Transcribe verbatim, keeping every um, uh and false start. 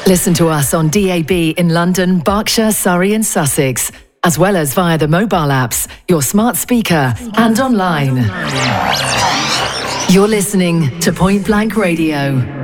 Listen to us on D A B in London, Berkshire, Surrey and Sussex, as well as via the mobile apps, your smart speaker and online. You're listening to Point Blank Radio.